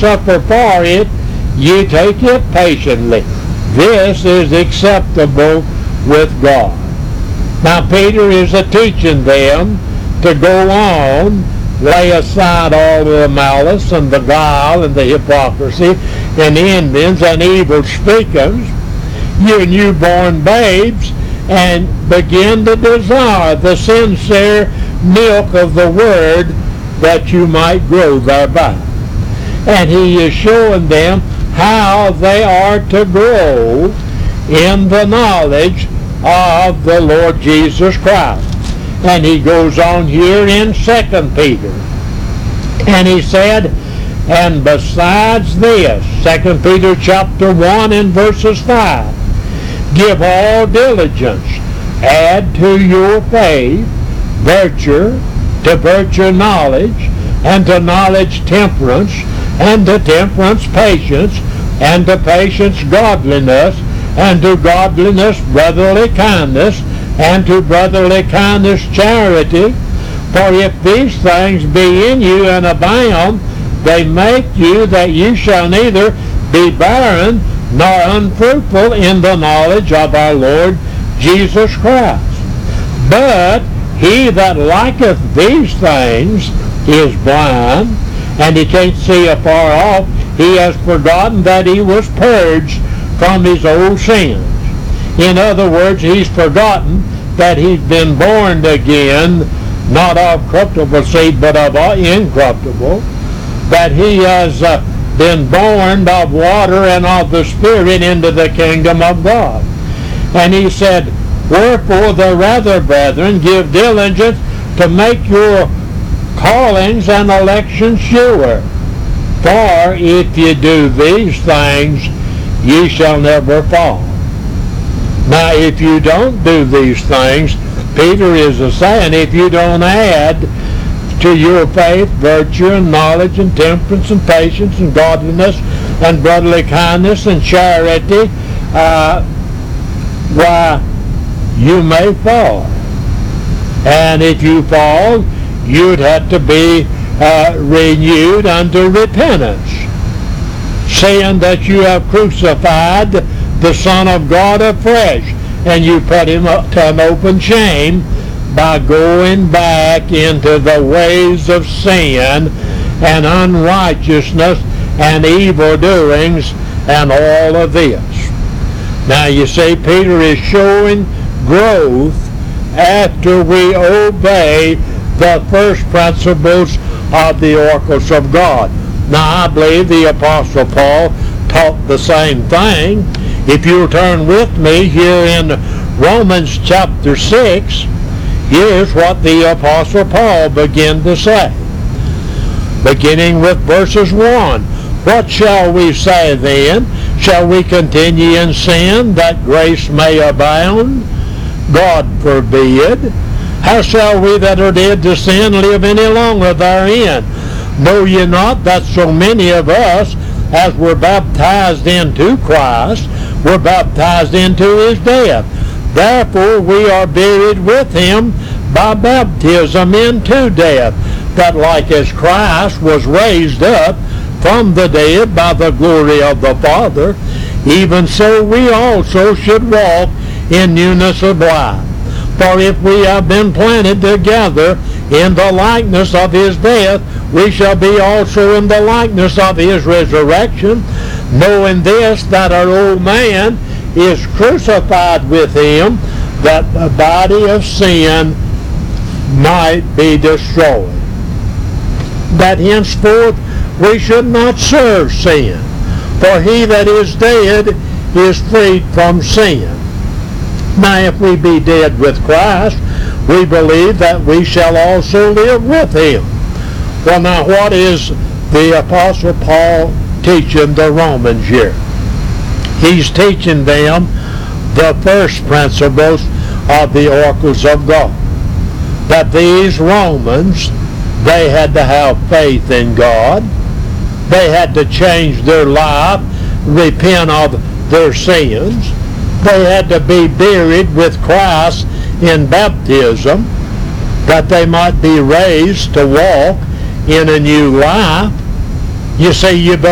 suffer for it, ye take it patiently. This is acceptable with God. Now Peter is teaching them to go on, lay aside all the malice and the guile and the hypocrisy and envyings and evil speakings, you newborn babes, and begin to desire the sincere milk of the Word, that you might grow thereby. And he is showing them how they are to grow in the knowledge of the Lord Jesus Christ. And he goes on here in 2 Peter. And he said, and besides this, 2 Peter chapter 1 and verses 5, give all diligence, add to your faith virtue, to virtue knowledge, and to knowledge temperance, and to temperance patience, and to patience godliness, and to godliness brotherly kindness, and to brotherly kindness charity. For if these things be in you and abound, they make you that you shall neither be barren nor unfruitful in the knowledge of our Lord Jesus Christ. But he that liketh these things is blind, and he can't see afar off. He has forgotten that he was purged from his old sins. In other words, he's forgotten that he's been born again, not of corruptible seed, but of incorruptible, that he has been born of water and of the Spirit into the kingdom of God. And he said, wherefore the rather, brethren, give diligence to make your callings and elections sure. For if ye do these things, ye shall never fall. Now, if you don't do these things, Peter is saying, if you don't add to your faith virtue and knowledge and temperance and patience and godliness and brotherly kindness and charity, why, you may fall. And if you fall, you'd have to be renewed unto repentance, saying that you have crucified the Son of God afresh, and you put him to an open shame by going back into the ways of sin and unrighteousness and evil doings and all of this. Now you see, Peter is showing growth after we obey the first principles of the oracles of God. Now I believe the Apostle Paul taught the same thing. If you'll turn with me here in Romans chapter 6, here's what the Apostle Paul began to say. Beginning with verses 1. What shall we say then? Shall we continue in sin that grace may abound? God forbid. How shall we that are dead to sin live any longer therein? Know ye not that so many of us as were baptized into Christ were baptized into his death? Therefore we are buried with him by baptism into death, that like as Christ was raised up from the dead by the glory of the Father, even so we also should walk in newness of life. For if we have been planted together in the likeness of his death, we shall be also in the likeness of his resurrection, knowing this, that our old man is crucified with him, that the body of sin might be destroyed, that henceforth we should not serve sin. For he that is dead is freed from sin. Now if we be dead with Christ, we believe that we shall also live with him. Well, now what is the Apostle Paul teaching the Romans here? He's teaching them the first principles of the oracles of God. That these Romans, they had to have faith in God. They had to change their life, repent of their sins. They had to be buried with Christ in baptism, that they might be raised to walk in a new life. You see, you